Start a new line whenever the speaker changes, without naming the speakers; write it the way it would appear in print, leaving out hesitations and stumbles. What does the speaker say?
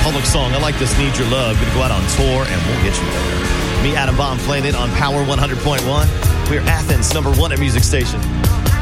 Public song. I like this. Need Your Love. Gonna go out on tour and we'll get you there. Me, Adam Bomb, playing it on Power 100.1. We're Athens' #1 at music station.